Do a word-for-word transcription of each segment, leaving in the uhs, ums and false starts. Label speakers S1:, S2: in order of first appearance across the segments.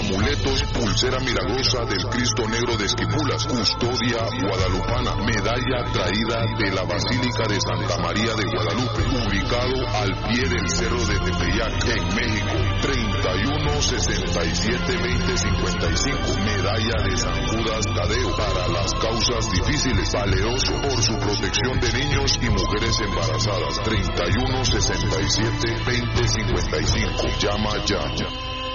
S1: amuletos, pulsera milagrosa del Cristo Negro de Esquipulas, custodia guadalupana, medalla traída de la Basílica de Santa María de Guadalupe, ubicado al pie del Cerro de Tepeyac, en México, treinta y uno sesenta y siete veinte cincuenta y cinco, medalla de San Judas Tadeo, para las causas difíciles, valeroso por su protección de niños y mujeres embarazadas, treinta y uno sesenta y siete veinte cincuenta y cinco, llama ya.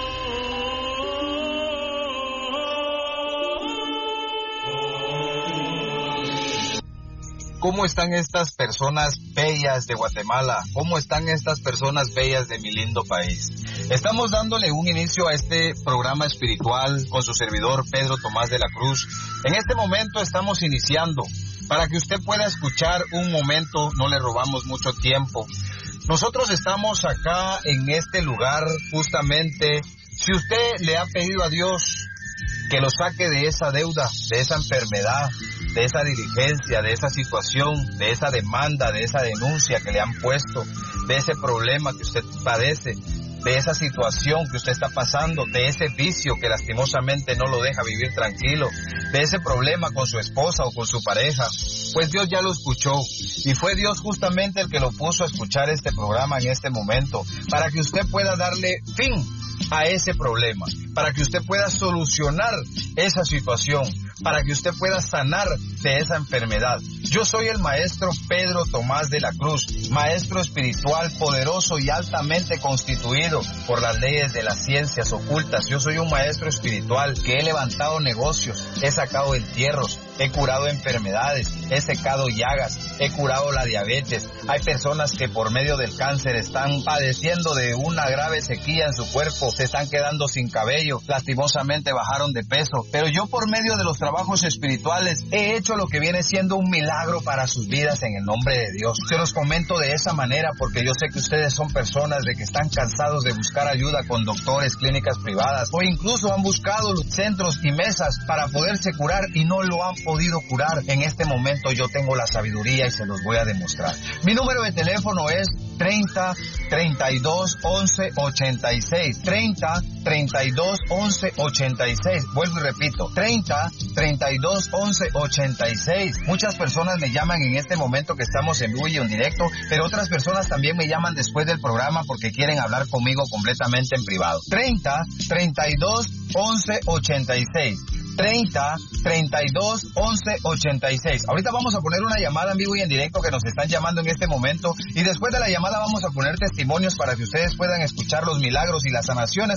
S2: ¿Cómo están estas personas bellas de Guatemala? ¿Cómo están estas personas bellas de mi lindo país? Estamos dándole un inicio a este programa espiritual con su servidor Pedro Tomás de la Cruz. En este momento estamos iniciando. Para que usted pueda escuchar un momento, no le robamos mucho tiempo. Nosotros estamos acá en este lugar justamente. Si usted le ha pedido a Dios que lo saque de esa deuda, de esa enfermedad, de esa diligencia, de esa situación, de esa demanda, de esa denuncia que le han puesto, de ese problema que usted padece, de esa situación que usted está pasando, de ese vicio que lastimosamente no lo deja vivir tranquilo, de ese problema con su esposa o con su pareja, pues Dios ya lo escuchó y fue Dios justamente el que lo puso a escuchar este programa en este momento, para que usted pueda darle fin a ese problema, para que usted pueda solucionar esa situación, para que usted pueda sanar de esa enfermedad. Yo soy el maestro Pedro Tomás de la Cruz, maestro espiritual poderoso y altamente constituido por las leyes de las ciencias ocultas. Yo soy un maestro espiritual que he levantado negocios, he sacado entierros, he curado enfermedades, he secado llagas, he curado la diabetes. Hay personas que por medio del cáncer están padeciendo de una grave sequía en su cuerpo, se están quedando sin cabello, lastimosamente bajaron de peso. Pero yo por medio de los trabajos espirituales he hecho lo que viene siendo un milagro para sus vidas en el nombre de Dios. Se los comento de esa manera porque yo sé que ustedes son personas de que están cansados de buscar ayuda con doctores, clínicas privadas, o incluso han buscado centros y mesas para poderse curar y no lo han podido curar. En este momento yo tengo la sabiduría y se los voy a demostrar. Mi número de teléfono es treinta, treinta y dos, once, ochenta y seis. treinta, treinta y dos, once, ochenta y seis. Vuelvo y repito, treinta, treinta y dos, once, ochenta y seis. Muchas personas me llaman en este momento que estamos en vivo y en directo, pero otras personas también me llaman después del programa porque quieren hablar conmigo completamente en privado. treinta, treinta y dos, once, ochenta y seis. treinta, treinta y dos, once, ochenta y seis. Ahorita vamos a poner una llamada en vivo y en directo que nos están llamando en este momento, y después de la llamada vamos a poner testimonios para que ustedes puedan escuchar los milagros y las sanaciones